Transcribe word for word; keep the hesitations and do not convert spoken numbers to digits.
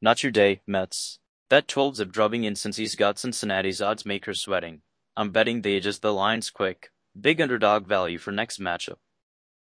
Not your day, Mets. Bet twelve zip drubbing in Cincy's got Cincinnati's odds makers sweating. I'm betting they adjust the lines quick. Big underdog value for next matchup.